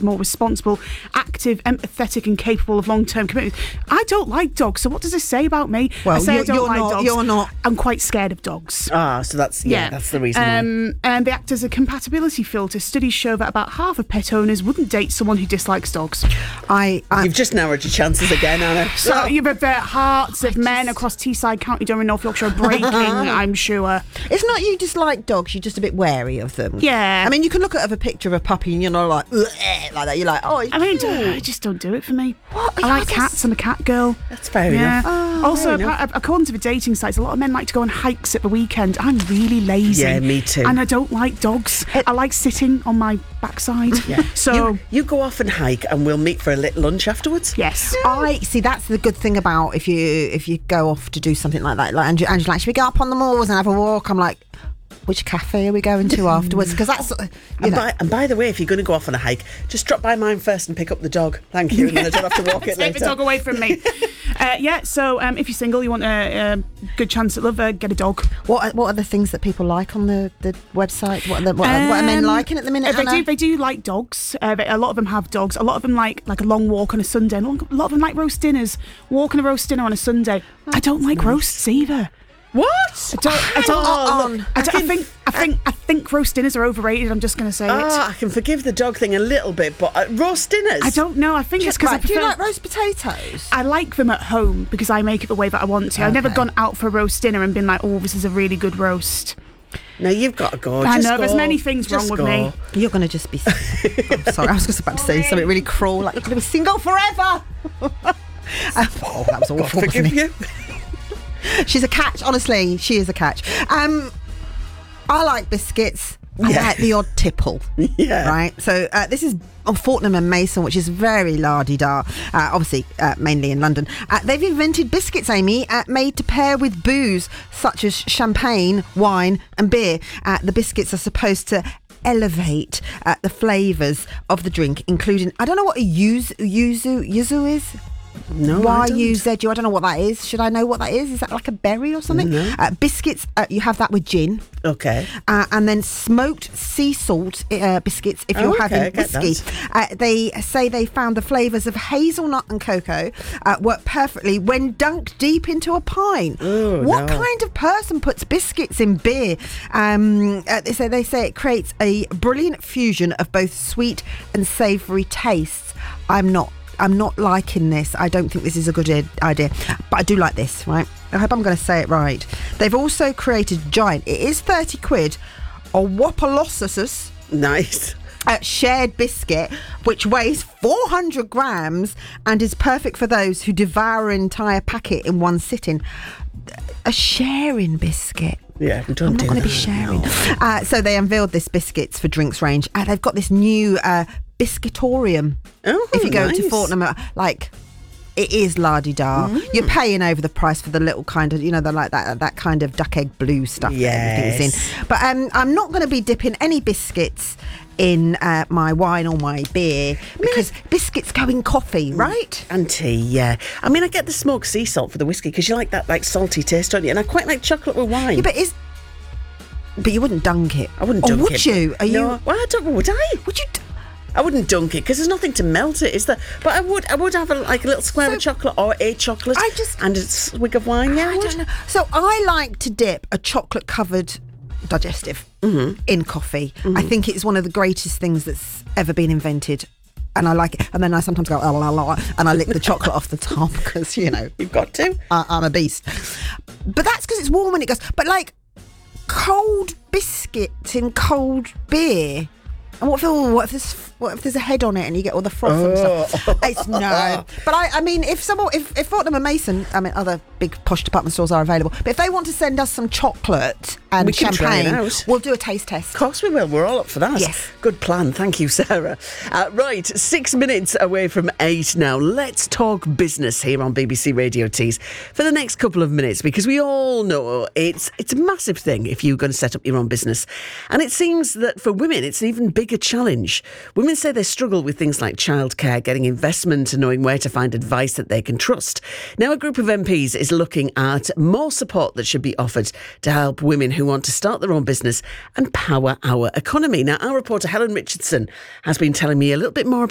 more responsible, active, empathetic and capable of long-term commitment. I don't like dogs, so what does this say about me? Well, I say I don't like dogs. You're not. I'm quite scared of dogs. So that's the reason why. And they act as a compatibility filter. Studies show that about half of pet owners wouldn't date someone who dislikes dogs. You've just narrowed your chances again, Anna. So you've the hearts of men across Teesside County, Durham, North Yorkshire are breaking, I'm sure. It's not you dislike dogs, you're just a bit wary of them. Yeah. I mean, you can look at a picture of a puppy and you're not like that. You're like, oh, I mean, I just don't do it for me. What? I like cats. I'm a cat girl. That's fair enough. Also, according to the dating sites, a lot of men like to go on hikes at the weekend. I'm really lazy. Yeah, me too. And I don't like dogs. I like sitting on my backside. Yeah. So you go off and hike, and we'll meet for a little lunch afterwards. Yes. I see. That's the good thing about if you go off to do something like that. Like Angela, like, should we go up on the moors and have a walk? I'm like, which cafe are we going to afterwards? Because that's And by the way, if you're going to go off on a hike, just drop by mine first and pick up the dog. Thank you. And then I don't have to walk it later. Take the dog away from me. So if you're single, you want a good chance at love, get a dog. What are the things that people like on the website? What are men liking at the minute? They do like dogs. A lot of them have dogs. A lot of them like a long walk on a Sunday. A lot of them like roast dinners. Walking a roast dinner on a Sunday. I don't like roasts either. What? I think roast dinners are overrated. I'm just going to say it. I can forgive the dog thing a little bit, but roast dinners? I don't know. I think it's because I prefer... Do you like roast potatoes? I like them at home because I make it the way that I want to. Okay. I've never gone out for a roast dinner and been like, oh, this is a really good roast. No, you've got to go. I know, there's many things wrong with me. You're going to just be... I'm sorry, I was just about to say something really cruel, like you're going to be single forever. That was awful. God forgive you. She's a catch, honestly. She is a catch. I like biscuits. I like the odd tipple. Yeah. Right? So this is on Fortnum and Mason, which is very la-di-da, obviously mainly in London. They've invented biscuits, Amy, made to pair with booze, such as champagne, wine and beer. The biscuits are supposed to elevate the flavours of the drink, including, I don't know what a yuzu is. No, Y-U-Z-U. I don't know what that is. Should I know what that is? Is that like a berry or something? No. Biscuits, you have that with gin. Okay. And then smoked sea salt biscuits if you're having whiskey. They say they found the flavours of hazelnut and cocoa work perfectly when dunked deep into a pint. What kind of person puts biscuits in beer? They say it creates a brilliant fusion of both sweet and savoury tastes. I'm not liking this. I don't think this is a good idea. But I do like this, right? I hope I'm going to say it right. They've also created giant, it is 30 quid, a Whopalossus. Nice. Shared biscuit, which weighs 400 grams and is perfect for those who devour an entire packet in one sitting. A sharing biscuit. Yeah, I'm not going to be sharing. No. So they unveiled this biscuits for drinks range. They've got this new... Biscuitorium. If you go to Fortnum, like it is la-di-da. You're paying over the price for the little kind of, they're like that kind of duck egg blue stuff that everything's in. But I'm not going to be dipping any biscuits in my wine or my beer because biscuits go in coffee, right? And tea, yeah. I mean, I get the smoked sea salt for the whiskey because you like that like salty taste, don't you? And I quite like chocolate with wine. Yeah, but you wouldn't dunk it. I wouldn't dunk it. Or would you? No. Well, I don't know. Would I? Would you? I wouldn't dunk it because there's nothing to melt it, is there? But I would have a little square of chocolate or a chocolate and a swig of wine. Yeah, I don't know. So I like to dip a chocolate-covered digestive in coffee. I think it's one of the greatest things that's ever been invented. And I like it. And then I sometimes go, and I lick the chocolate off the top because, You've got to. I'm a beast. But that's because it's warm when it goes. But like cold biscuit in cold beer... And what if there's a head on it and you get all the froth and stuff? It's no. But I mean, if Fortnum and Mason, other big posh department stores are available. But if they want to send us some chocolate and champagne, we'll do a taste test. Of course we will. We're all up for that. Yes. Good plan. Thank you, Sarah. Right, 6 minutes away from 8 now. Let's talk business here on BBC Radio Tees for the next couple of minutes because we all know it's a massive thing if you're going to set up your own business. And it seems that for women, it's an even bigger challenge. Women say they struggle with things like childcare, getting investment and knowing where to find advice that they can trust. Now, a group of MPs is looking at more support that should be offered to help women who want to start their own business and power our economy. Now, our reporter Helen Richardson has been telling me a little bit more about